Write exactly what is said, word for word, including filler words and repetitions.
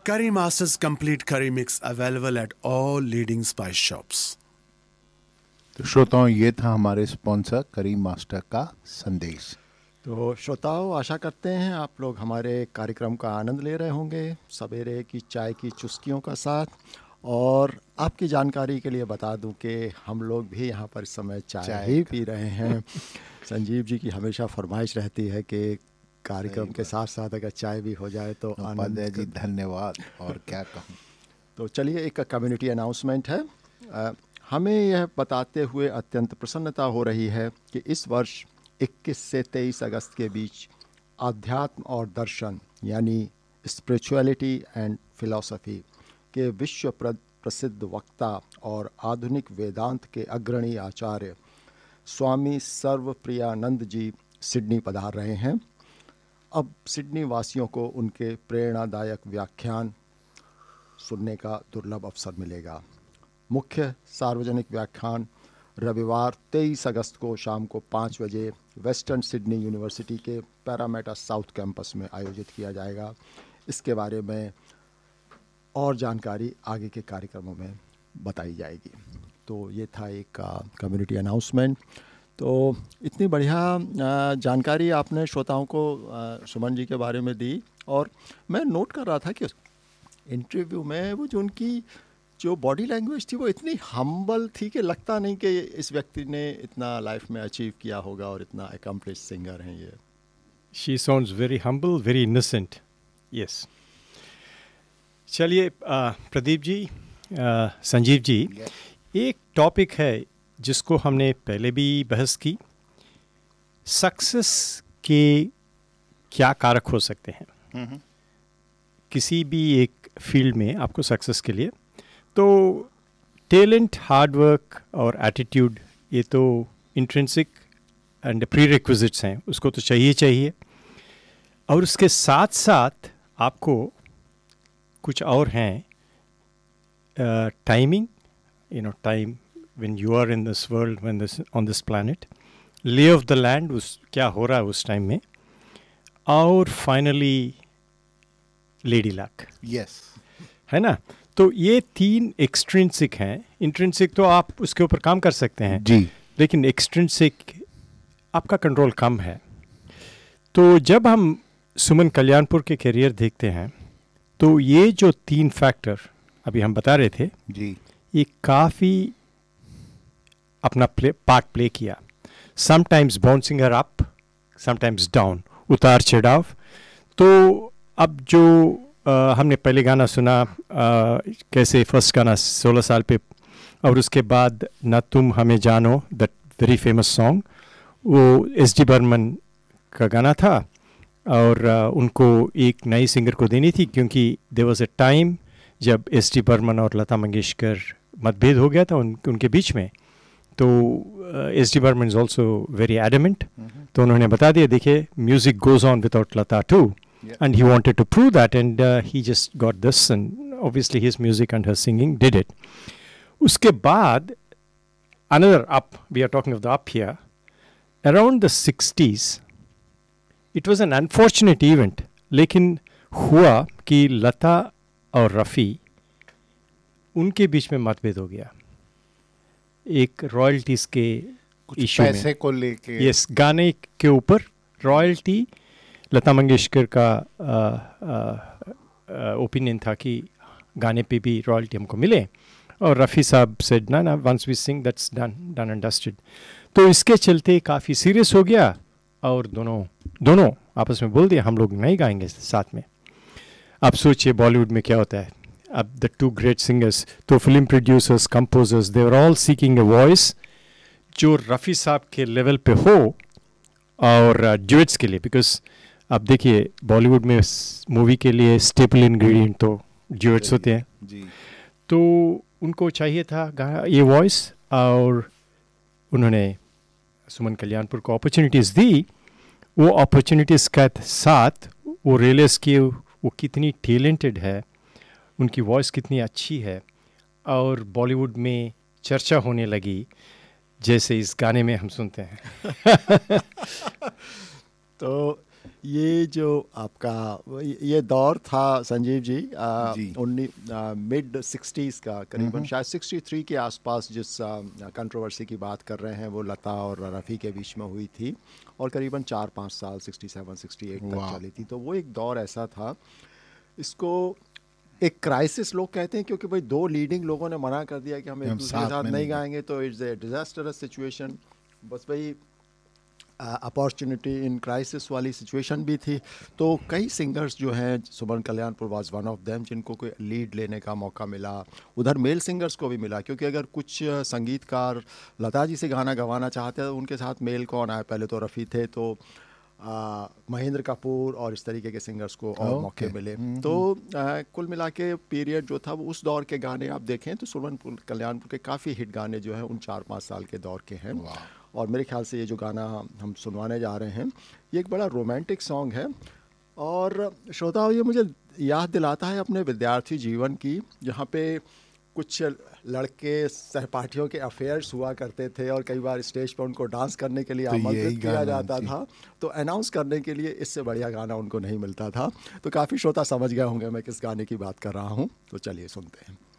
Curry Masters Complete Curry Mix available at all leading spice shops. तो श्रोताओं, ये था हमारे स्पॉन्सर करी मास्टर का संदेश। तो श्रोताओं, आशा करते हैं आप लोग हमारे कार्यक्रम का आनंद ले रहे होंगे सवेरे की चाय की चुस्कियों का साथ। और आपकी जानकारी के लिए बता दूं कि हम लोग भी यहाँ पर इस समय चाय, चाय ही पी रहे हैं। संजीव जी की हमेशा फरमाइश रहती है कि कार्यक्रम के साथ साथ अगर चाय भी हो जाए तो आनंद जी। धन्यवाद। और क्या कहूँ। तो चलिए, एक कम्युनिटी अनाउंसमेंट है। आ, हमें यह बताते हुए अत्यंत प्रसन्नता हो रही है कि इस वर्ष इक्कीस से तेईस अगस्त के बीच आध्यात्म और दर्शन यानी स्पिरिचुअलिटी एंड फिलॉसफी के विश्व प्रसिद्ध वक्ता और आधुनिक वेदांत के अग्रणी आचार्य स्वामी सर्वप्रियानंद जी सिडनी पधार रहे हैं। अब सिडनी वासियों को उनके प्रेरणादायक व्याख्यान सुनने का दुर्लभ अवसर मिलेगा। मुख्य सार्वजनिक व्याख्यान रविवार तेईस अगस्त को शाम को पाँच बजे वेस्टर्न सिडनी यूनिवर्सिटी के पैरामेटा साउथ कैंपस में आयोजित किया जाएगा। इसके बारे में और जानकारी आगे के कार्यक्रमों में बताई जाएगी। तो ये था एक कम्युनिटी अनाउंसमेंट। तो इतनी बढ़िया जानकारी आपने श्रोताओं को सुमन जी के बारे में दी। और मैं नोट कर रहा था कि इंटरव्यू में वो जो उनकी जो बॉडी लैंग्वेज थी वो इतनी हम्बल थी कि लगता नहीं कि इस व्यक्ति ने इतना लाइफ में अचीव किया होगा और इतना अकम्प्लिश सिंगर हैं ये। She sounds very humble, very innocent. Yes. चलिए प्रदीप जी, आ, संजीव जी, yes. एक टॉपिक है जिसको हमने पहले भी बहस की। सक्सेस के क्या कारक हो सकते हैं mm-hmm. किसी भी एक फील्ड में आपको सक्सेस के लिए। तो टैलेंट, हार्ड वर्क और एटीट्यूड, ये तो इंट्रिंसिक एंड प्री रिक्विजिट्स हैं, उसको तो चाहिए चाहिए। और उसके साथ साथ आपको कुछ और हैं, timing, you know time when you are in this world, when this on this planet, lay off the land, उस क्या हो रहा है उस टाइम में, और फाइनली लेडी लक। यस, है ना। तो ये तीन एक्सट्रिंसिक हैं। इंट्रिंसिक तो आप उसके ऊपर काम कर सकते हैं जी, लेकिन एक्सट्रिंसिक आपका कंट्रोल कम है। तो जब हम सुमन कल्याणपुर के करियर देखते हैं तो ये जो तीन फैक्टर अभी हम बता रहे थे जी, ये काफ़ी अपना प्ले पार्ट प्ले किया। Sometimes bouncing her up, sometimes down, उतार चढ़ाव। तो अब जो Uh, हमने पहले गाना सुना, uh, कैसे फर्स्ट गाना सोलह साल पे, और उसके बाद ना तुम हमें जानो, दैट वेरी फेमस सॉन्ग, वो एस डी बर्मन का गाना था। और uh, उनको एक नई सिंगर को देनी थी क्योंकि देयर वाज अ टाइम जब एस डी बर्मन और लता मंगेशकर मतभेद हो गया था उन, उनके बीच में। तो S D Burman is also very adamant. तो उन्होंने बता दिया, देखिए music goes on without Lata to. Yeah. And he wanted to prove that, and uh, he just got this, and obviously his music and her singing did it. Uske baad, another up, we are talking of the up here, around the sixties, it was an unfortunate event, लेकिन हुआ कि लता और रफ़ी उनके बीच में मतभेद हो गया एक रॉयल्टीज़ के इशू में, पैसे को लेके। यस, गाने के ऊपर रॉयल्टी। लता मंगेशकर का ओपिनियन था कि गाने पे भी रॉयल्टी हमको मिले, और रफ़ी साहब सेड ना ना once we sing that's done done and dusted. तो इसके चलते काफ़ी सीरियस हो गया और दोनों दोनों आपस में बोल दिया हम लोग नहीं गाएंगे साथ में। अब सोचिए बॉलीवुड में क्या होता है। अब द टू ग्रेट सिंगर्स, तो film producers, composers, they are all seeking a voice जो रफ़ी साहब के लेवल पे हो और ड्यूएट्स के लिए, बिकॉज अब देखिए बॉलीवुड में मूवी के लिए स्टेपल इंग्रेडिएंट तो ड्यूएट्स होते हैं जी। तो उनको चाहिए था गा ये वॉइस, और उन्होंने सुमन कल्याणपुर को अपॉर्चुनिटीज़ दी। वो अपॉर्चुनिटीज़ के साथ वो रियलाइज़ किए वो कितनी टैलेंटेड है, उनकी वॉइस कितनी अच्छी है, और बॉलीवुड में चर्चा होने लगी जैसे इस गाने में हम सुनते हैं। तो ये जो आपका ये दौर था संजीव जी, जी। उन्नीस मिड सिक्सटीज़ का करीबन, शायद सिक्सटी थ्री के आसपास जिस कंट्रोवर्सी की बात कर रहे हैं वो लता और रफ़ी के बीच में हुई थी और करीबन चार पाँच साल सिक्सटी सेवन सिक्सटी एट तक वाह। चली थी। तो वो एक दौर ऐसा था, इसको एक क्राइसिस लोग कहते हैं क्योंकि भाई दो लीडिंग लोगों ने मना कर दिया कि हम एक हम दूसरे के साथ साथ में नहीं नहीं गाएंगे, तो इट्स ए डिजास्टरस सिचुएशन। बस भाई अपॉर्चुनिटी इन क्राइसिस वाली सिचुएशन भी थी। तो कई सिंगर्स जो हैं, Suman Kalyanpur was one of them, जिनको कोई लीड लेने का मौका मिला। उधर मेल सिंगर्स को भी मिला, क्योंकि अगर कुछ संगीतकार लता जी से गाना गवाना चाहते हैं तो उनके साथ मेल कौन आए, पहले तो रफ़ी थे, तो आ, महेंद्र कपूर और इस तरीके के सिंगर्स को और Okay. मौके मिले। तो आ, कुल मिला के पीरियड जो था वो उस दौर के गाने आप देखें तो सुमन कल्याणपुर के काफ़ी हिट गाने जो हैं उन चार पाँच साल के दौर के हैं। और मेरे ख्याल से ये जो गाना हम सुनवाने जा रहे हैं ये एक बड़ा रोमांटिक सॉन्ग है और श्रोताओं ये मुझे याद दिलाता है अपने विद्यार्थी जीवन की, जहाँ पे कुछ लड़के सहपाठियों के अफेयर्स हुआ करते थे और कई बार स्टेज पर उनको डांस करने के लिए तो यही आमंत्रित किया गाना जाता जी। था, तो अनाउंस करने के लिए इससे बढ़िया गाना उनको नहीं मिलता था। तो काफ़ी श्रोता समझ गए होंगे मैं किस गाने की बात कर रहा हूँ, तो चलिए सुनते हैं।